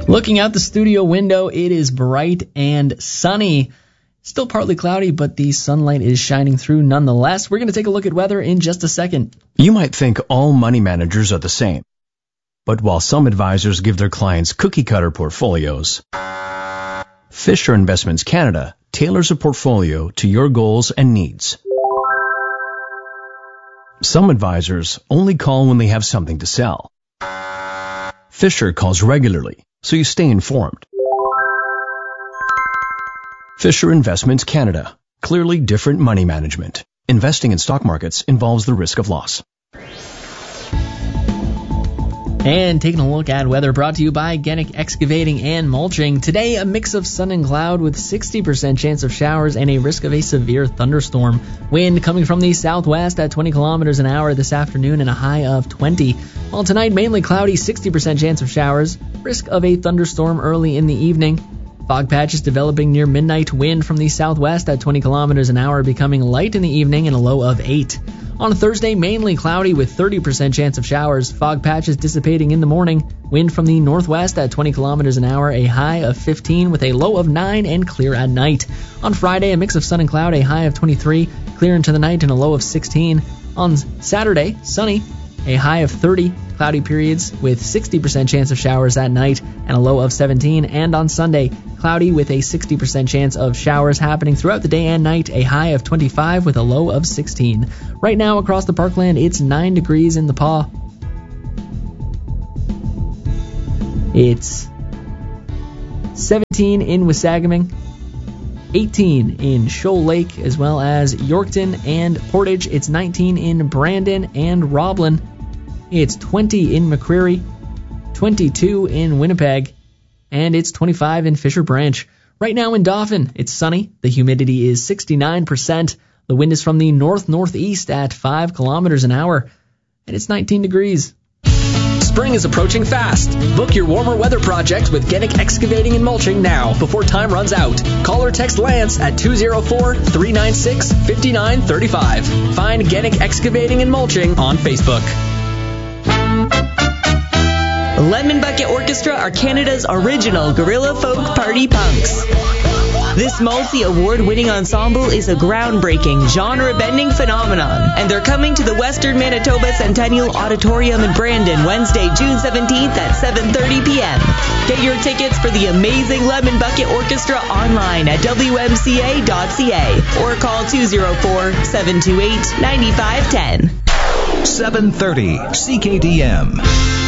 Looking out the studio window, it is bright and sunny. Still partly cloudy, but the sunlight is shining through nonetheless. We're going to take a look at weather in just a second. You might think all money managers are the same. But while some advisors give their clients cookie-cutter portfolios, Fisher Investments Canada tailors a portfolio to your goals and needs. Some advisors only call when they have something to sell. Fisher calls regularly, so you stay informed. Fisher Investments Canada. Clearly different money management. Investing in stock markets involves the risk of loss. And taking a look at weather brought to you by Genic Excavating and Mulching. Today, a mix of sun and cloud with 60% chance of showers and a risk of a severe thunderstorm. Wind coming from the southwest at 20 kilometers an hour this afternoon and a high of 20. While tonight, mainly cloudy, 60% chance of showers, risk of a thunderstorm early in the evening. Fog patches developing near midnight, wind from the southwest at 20 kilometers an hour becoming light in the evening and a low of 8. On Thursday, mainly cloudy with 30% chance of showers, fog patches dissipating in the morning, wind from the northwest at 20 kilometers an hour, a high of 15 with a low of 9 and clear at night. On Friday, a mix of sun and cloud, a high of 23, clear into the night and a low of 16. On Saturday, sunny, a high of 30, cloudy periods with 60% chance of showers at night and a low of 17. And on Sunday, cloudy with a 60% chance of showers happening throughout the day and night, a high of 25 with a low of 16. Right now across the Parkland, it's 9 degrees in the Paw. It's 17 in Wasagaming, 18 in Shoal Lake, as well as Yorkton and Portage. It's 19 in Brandon and Roblin. It's 20 in McCreary, 22 in Winnipeg, and it's 25 in Fisher Branch. Right now in Dauphin, it's sunny. The humidity is 69%. The wind is from the north-northeast at 5 kilometers an hour, and it's 19 degrees. Spring is approaching fast. Book your warmer weather project with Genic Excavating and Mulching now before time runs out. Call or text Lance at 204-396-5935. Find Genic Excavating and Mulching on Facebook. Lemon Bucket Orchestra are Canada's original guerrilla folk party punks. This multi-award-winning ensemble is a groundbreaking, genre-bending phenomenon, and they're coming to the Western Manitoba Centennial Auditorium in Brandon Wednesday, June 17th at 7:30 p.m. Get your tickets for the amazing Lemon Bucket Orchestra online at wmca.ca or call 204-728-9510. 730 CKDM.